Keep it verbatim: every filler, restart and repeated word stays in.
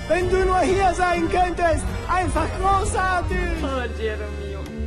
Wenn du nur hier sein könntest. Einfach großartig. Oh, Jeremy.